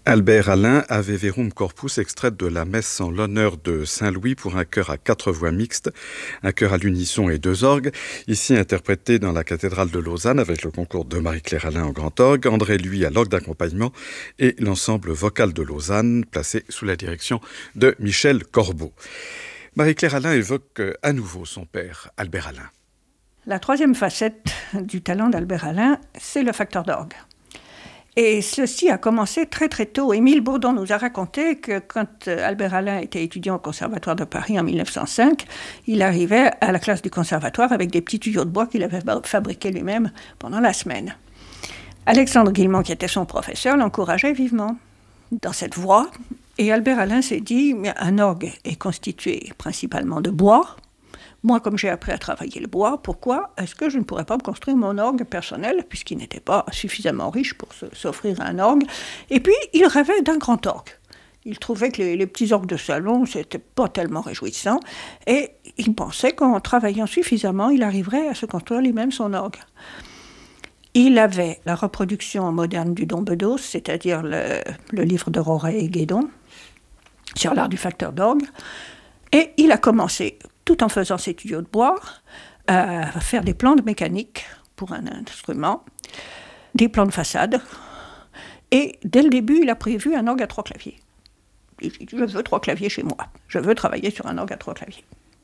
Albert Alain, Ave Verum Corpus, extraite de la messe en l'honneur de Saint-Louis pour un chœur à 4 voix mixtes, un chœur à l'unisson et 2 orgues, ici interprété dans la cathédrale de Lausanne avec le concours de Marie-Claire Alain en grand orgue, André Louis à l'orgue d'accompagnement et l'ensemble vocal de Lausanne placé sous la direction de Michel Corbeau. Marie-Claire Alain évoque à nouveau son père, Albert Alain. La troisième facette du talent d'Albert Alain, c'est le facteur d'orgue. Et ceci a commencé très très tôt. Émile Bourdon nous a raconté que quand Albert Alain était étudiant au Conservatoire de Paris en 1905, il arrivait à la classe du conservatoire avec des petits tuyaux de bois qu'il avait fabriqués lui-même pendant la semaine. Alexandre Guillemont, qui était son professeur, l'encourageait vivement dans cette voie. Et Albert Alain s'est dit, mais un orgue est constitué principalement de bois. Moi, comme j'ai appris à travailler le bois, pourquoi est-ce que je ne pourrais pas me construire mon orgue personnel, puisqu'il n'était pas suffisamment riche pour s'offrir un orgue. Et puis, il rêvait d'un grand orgue. Il trouvait que les petits orgues de salon, c'était pas tellement réjouissant, et il pensait qu'en travaillant suffisamment, il arriverait à se construire lui-même son orgue. Il avait la reproduction moderne du Don Bedos, c'est-à-dire le livre de Roret et Guédon, sur l'art du facteur d'orgue, et il a commencé, tout en faisant ses tuyaux de bois, à faire des plans de mécanique pour un instrument, des plans de façade. Et dès le début, il a prévu un orgue à 3 claviers. Il dit, je veux 3 claviers chez moi. Je veux travailler sur un orgue à 3 claviers.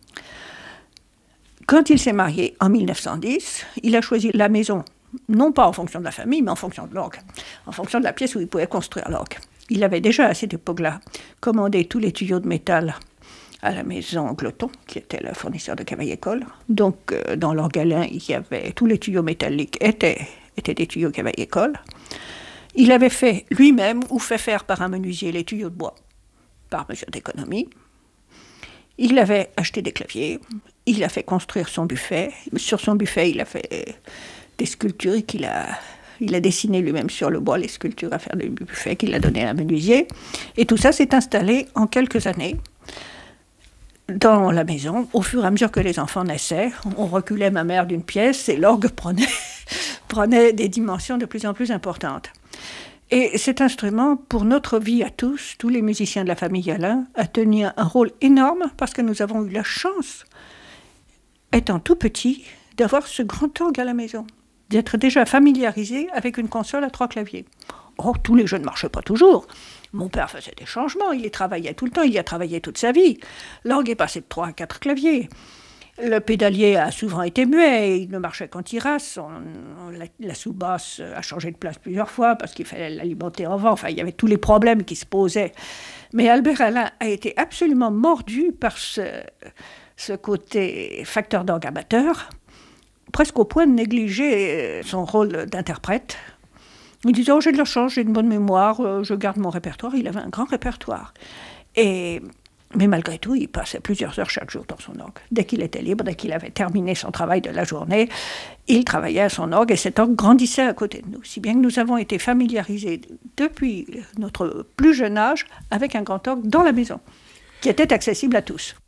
Quand il s'est marié en 1910, il a choisi la maison, non pas en fonction de la famille, mais en fonction de l'orgue, en fonction de la pièce où il pouvait construire l'orgue. Il avait déjà, à cette époque-là, commandé tous les tuyaux de métal à la maison Gloton, qui était le fournisseur de Cavaillé-Coll. Donc, dans l'orgalin, il y avait tous les tuyaux métalliques étaient des tuyaux Cavaillé-Coll. Il avait fait lui-même, ou fait faire par un menuisier, les tuyaux de bois, par mesure d'économie. Il avait acheté des claviers, il a fait construire son buffet. Sur son buffet, il a fait des sculptures qu'il a dessiné lui-même sur le bois, les sculptures à faire du buffet qu'il a donné à un menuisier. Et tout ça s'est installé en quelques années dans la maison. Au fur et à mesure que les enfants naissaient, on reculait ma mère d'une pièce et l'orgue prenait des dimensions de plus en plus importantes. Et cet instrument, pour notre vie à tous les musiciens de la famille Alain, a tenu un rôle énorme parce que nous avons eu la chance, étant tout petits, d'avoir ce grand orgue à la maison, d'être déjà familiarisés avec une console à 3 claviers. Or, tous les jeux ne marchaient pas toujours. Mon père faisait des changements, il y travaillait tout le temps, il y a travaillé toute sa vie. L'orgue est passé de 3 à 4 claviers. Le pédalier a souvent été muet, il ne marchait qu'en tirasse. La sous-basse a changé de place plusieurs fois parce qu'il fallait l'alimenter en vent. Enfin, il y avait tous les problèmes qui se posaient. Mais Albert Alain a été absolument mordu par ce côté facteur d'orgue amateur, presque au point de négliger son rôle d'interprète. Il disait, j'ai de la chance, j'ai une bonne mémoire, je garde mon répertoire. Il avait un grand répertoire. Mais malgré tout, il passait plusieurs heures chaque jour dans son orgue. Dès qu'il était libre, dès qu'il avait terminé son travail de la journée, il travaillait à son orgue et cet orgue grandissait à côté de nous. Si bien que nous avons été familiarisés depuis notre plus jeune âge avec un grand orgue dans la maison, qui était accessible à tous.